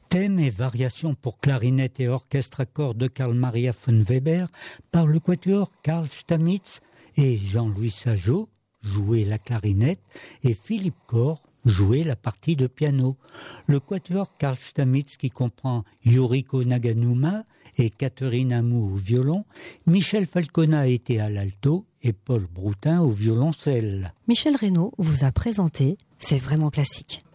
Thème et variations pour clarinette et orchestre à cordes de Carl Maria von Weber par le quatuor Karl Stamitz et Jean-Louis Sajot, jouait la clarinette, et Philippe Corr, jouait la partie de piano. Le quatuor Karl Stamitz qui comprend Yuriko Naganuma et Catherine Amou au violon, Michel Falcona était à l'alto et Paul Broutin au violoncelle. Michel Reynaud vous a présenté C'est vraiment classique.